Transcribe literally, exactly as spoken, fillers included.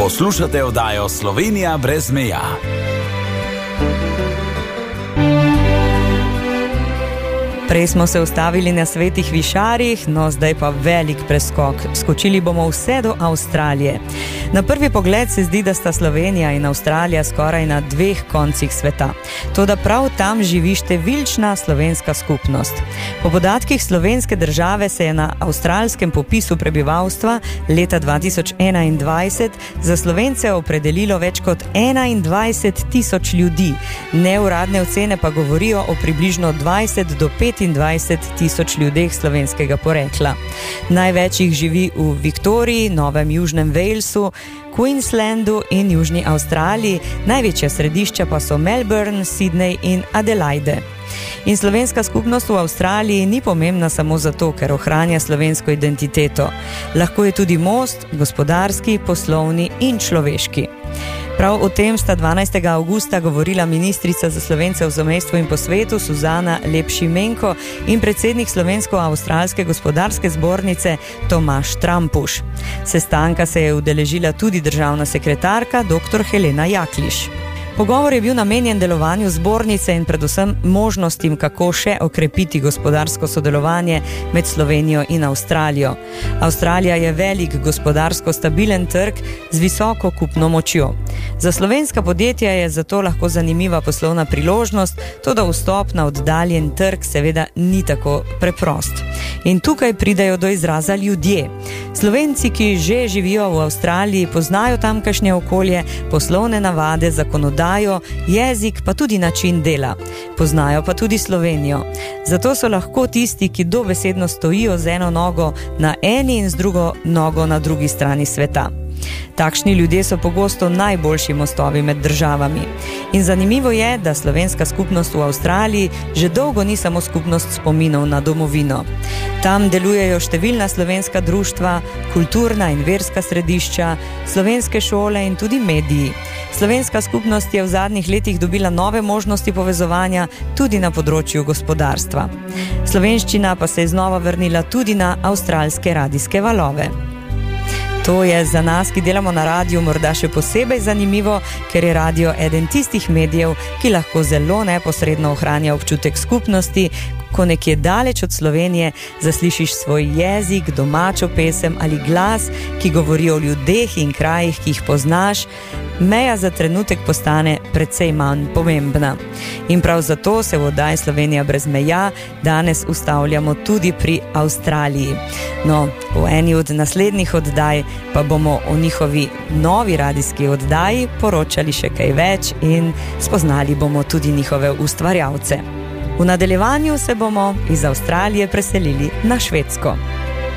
Poslušate oddajo Slovenija brez meja. Prej smo se ustavili na Svetih Višarjih, no zdaj pa velik preskok. Skočili bomo vse do Avstralije. Na prvi pogled se zdi, da sta Slovenija in Avstralija skoraj na dveh koncih sveta. Toda prav tam živi številčna slovenska skupnost. Po podatkih slovenske države se je na avstralskem popisu prebivalstva leta dva tisoč enaindvajset za Slovence opredelilo več kot enaindvajset tisoč ljudi. Neuradne ocene pa govorijo o približno dvajset do petindvajset tisoč ljudeh slovenskega porekla. Največ jih živi v Viktoriji, Novem Južnem Walesu, Queenslandu in Južni Avstraliji, največja središča pa so Melbourne, Sydney in Adelaide. In slovenska skupnost v Avstraliji ni pomembna samo zato, ker ohranja slovensko identiteto. Lahko je tudi most, gospodarski, poslovni in človeški. Prav o tem sta dvanajstega avgusta govorila ministrica za Slovence v zamejstvu in po svetu Suzana Lep Šimenko in predsednik Slovensko-avstralske gospodarske zbornice Tomaž Trampuš. Sestanka se je udeležila tudi državna sekretarka dr. Helena Jakliš. Pogovor je bil namenjen delovanju zbornice in predvsem možnostim, kako še okrepiti gospodarsko sodelovanje med Slovenijo in Avstralijo. Avstralija je velik gospodarsko stabilen trg z visoko kupno močjo. Za slovenska podjetja je zato lahko zanimiva poslovna priložnost, toda vstop na oddaljen trg seveda ni tako preprost. In tukaj pridejo do izraza ljudje. Slovenci, ki že živijo v Avstraliji, poznajo tamkajšnje okolje, poslovne navade, zakonodajo, jezik pa tudi način dela. Poznajo pa tudi Slovenijo. Zato so lahko tisti, ki dobesedno stojijo z eno nogo na eni in z drugo nogo na drugi strani sveta. Takšni ljudje so pogosto najboljši mostovi med državami. In zanimivo je, da slovenska skupnost v Avstraliji že dolgo ni samo skupnost spominov na domovino. Tam delujejo številna slovenska društva, kulturna in verska središča, slovenske šole in tudi mediji. Slovenska skupnost je v zadnjih letih dobila nove možnosti povezovanja tudi na področju gospodarstva. Slovenščina pa se je znova vrnila tudi na avstralske radijske valove. To je za nas, ki delamo na radiju, morda še posebej zanimivo, ker je radio eden tistih medijev, ki lahko zelo neposredno ohranja občutek skupnosti, ko nekje daleč od Slovenije zaslišiš svoj jezik, domačo pesem ali glas, ki govori o ljudeh in krajih, ki jih poznaš, meja za trenutek postane precej manj pomembna. In prav zato se v oddaji Slovenija brez meja danes ustavljamo tudi pri Avstraliji. No, v eni od naslednjih oddaj pa bomo o njihovi novi radijski oddaji poročali še kaj več in spoznali bomo tudi njihove ustvarjalce. V nadaljevanju se bomo iz Avstralije preselili na Švedsko.